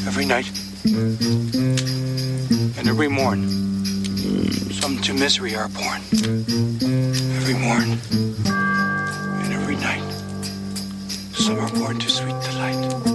Every night and every morn, some to misery are born. Every morn and every night, some are born to sweet delight.